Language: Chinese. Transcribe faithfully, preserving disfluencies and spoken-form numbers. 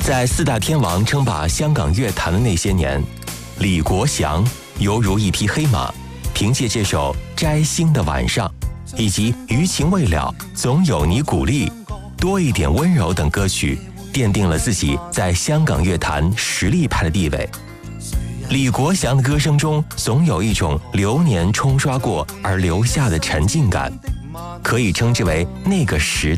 在四大天王称霸香港乐坛的那些年，李国祥犹如一匹黑马，凭借这首《摘星的晚上》以及《余情未了》《总有你鼓励》《多一点温柔》等歌曲，奠定了自己在香港乐坛实力派的地位。李国祥的歌声中总有一种流年冲刷过而留下的沉静感，可以称之为那个时